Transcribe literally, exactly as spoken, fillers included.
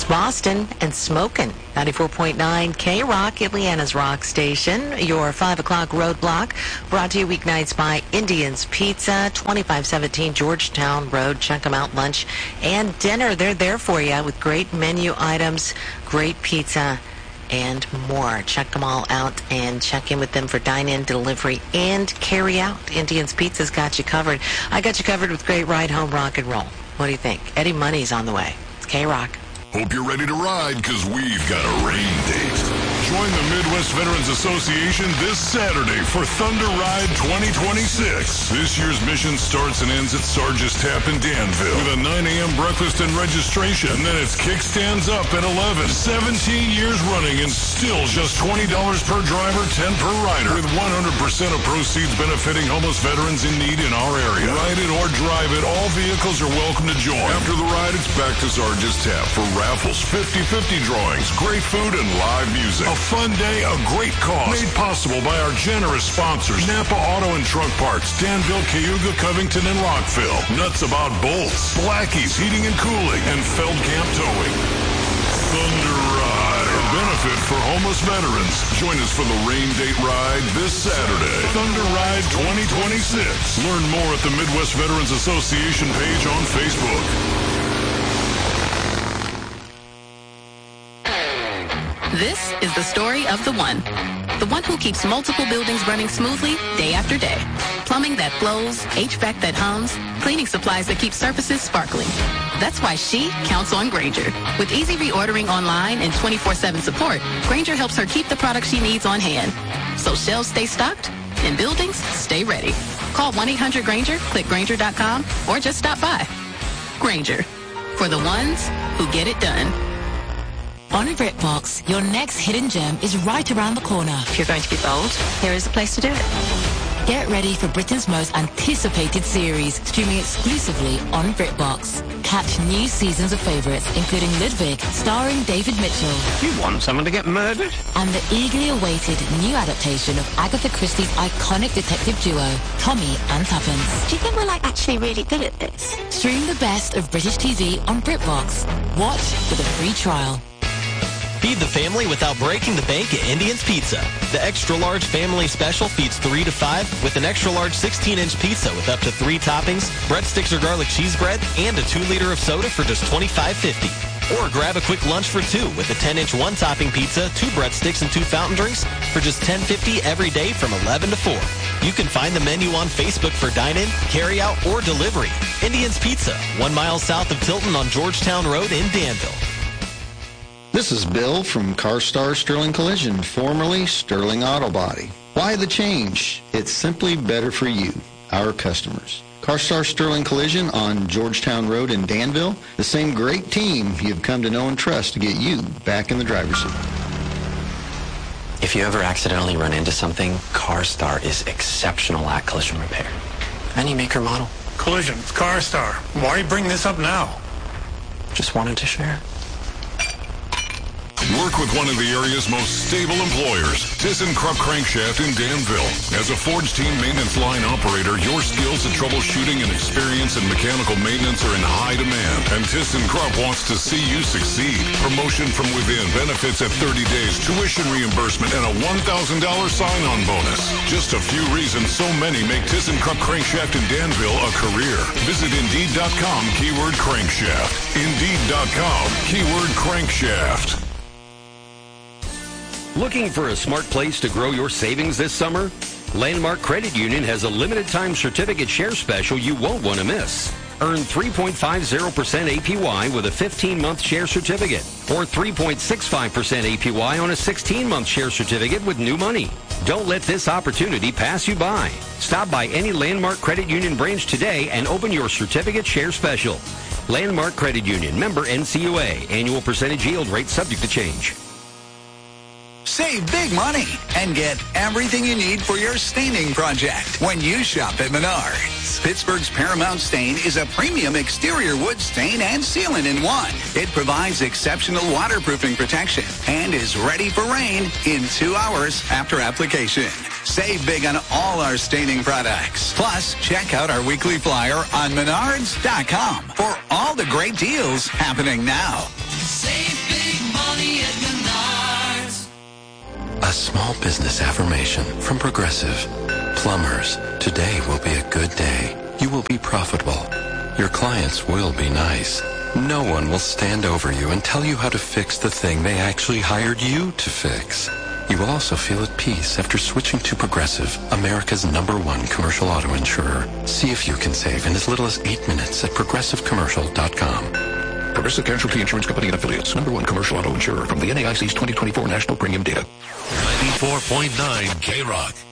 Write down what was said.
East Boston and smoking. ninety-four point nine K-Rock, Atlanta's rock station. Your five o'clock roadblock brought to you weeknights by Indian's Pizza, twenty-five seventeen Georgetown Road. Check them out, lunch and dinner. They're there for you with great menu items, great pizza, and more. Check them all out and check in with them for dine-in, delivery, and carry-out. Indian's Pizza's got you covered. I got you covered with great ride-home rock and roll. What do you think? Eddie Money's on the way. It's K-Rock. Hope you're ready to ride, because we've got a rain date. Join the Midwest Veterans Association this Saturday for Thunder Ride twenty twenty-six. This year's mission starts and ends at Sarge's Tap in Danville with a nine a.m. breakfast and registration. And then it's kickstands up at eleven. seventeen years running and still just twenty dollars per driver, ten per rider. With one hundred percent of proceeds benefiting homeless veterans in need in our area. Ride it or drive it, all vehicles are welcome to join. After the ride, it's back to Sarge's Tap for raffles, fifty-fifty drawings, great food, and live music. A fun day, a great cause. Made possible by our generous sponsors, Napa Auto and Truck Parts, Danville, Cayuga, Covington, and Rockville. Nuts About Bolts, Blackie's Heating and Cooling, and Feldkamp Towing. Thunder Ride, a benefit for homeless veterans. Join us for the rain date ride this Saturday. Thunder Ride twenty twenty-six. Learn more at the Midwest Veterans Association page on Facebook. This is the story of the one. The one who keeps multiple buildings running smoothly day after day. Plumbing that flows, H V A C that hums, cleaning supplies that keep surfaces sparkling. That's why she counts on Grainger. With easy reordering online and twenty-four seven support, Grainger helps her keep the products she needs on hand. So shelves stay stocked and buildings stay ready. Call one eight hundred Grainger, click Grainger dot com, or just stop by. Grainger, for the ones who get it done. On BritBox, your next hidden gem is right around the corner. If you're going to be bold, here is the place to do it. Get ready for Britain's most anticipated series, streaming exclusively on BritBox. Catch new seasons of favourites, including Ludwig, starring David Mitchell. You want someone to get murdered? And the eagerly awaited new adaptation of Agatha Christie's iconic detective duo, Tommy and Tuppence. Do you think we're like actually really good at this? Stream the best of British T V on BritBox. Watch with a free trial. Feed the family without breaking the bank at Indian's Pizza. The extra-large family special feeds three to five with an extra-large sixteen-inch pizza with up to three toppings, breadsticks or garlic cheese bread, and a two liter of soda for just twenty-five fifty. Or grab a quick lunch for two with a ten-inch one-topping pizza, two breadsticks, and two fountain drinks for just ten fifty every day from eleven to four. You can find the menu on Facebook for dine-in, carry-out, or delivery. Indian's Pizza, one mile south of Tilton on Georgetown Road in Danville. This is Bill from CarStar Sterling Collision, formerly Sterling Auto Body. Why the change? It's simply better for you, our customers. CarStar Sterling Collision on Georgetown Road in Danville, the same great team you've come to know and trust to get you back in the driver's seat. If you ever accidentally run into something, CarStar is exceptional at collision repair. Any make or model. Collision, CarStar. Why are you bringing this up now? Just wanted to share. Work with one of the area's most stable employers, ThyssenKrupp Crankshaft in Danville. As a Forge Team maintenance line operator, your skills at troubleshooting and experience in mechanical maintenance are in high demand. And ThyssenKrupp wants to see you succeed. Promotion from within, benefits at thirty days, tuition reimbursement, and a one thousand dollars sign-on bonus. Just a few reasons so many make ThyssenKrupp Crankshaft in Danville a career. Visit Indeed dot com, keyword crankshaft. Indeed dot com, keyword crankshaft. Looking for a smart place to grow your savings this summer? Landmark Credit Union has a limited time certificate share special you won't want to miss. Earn three point five zero percent A P Y with a fifteen month share certificate, or three point six five percent A P Y on a sixteen month share certificate with new money. Don't let this opportunity pass you by. Stop by any Landmark Credit Union branch today and open your certificate share special. Landmark Credit Union, member N C U A. Annual percentage yield rate subject to change. Save big money and get everything you need for your staining project when you shop at Menards. Pittsburgh's Paramount Stain is a premium exterior wood stain and sealant in one. It provides exceptional waterproofing protection and is ready for rain in two hours after application. Save big on all our staining products. Plus, check out our weekly flyer on Menards dot com for all the great deals happening now. Save money at Menards. A small business affirmation from Progressive. Plumbers, today will be a good day. You will be profitable. Your clients will be nice. No one will stand over you and tell you how to fix the thing they actually hired you to fix. You will also feel at peace after switching to Progressive, America's number one commercial auto insurer. See if you can save in as little as eight minutes at progressive commercial dot com. Progressive Casualty Insurance Company and Affiliates. Number one commercial auto insurer from the N A I C's twenty twenty-four National Premium Data. ninety-four point nine K-Rock.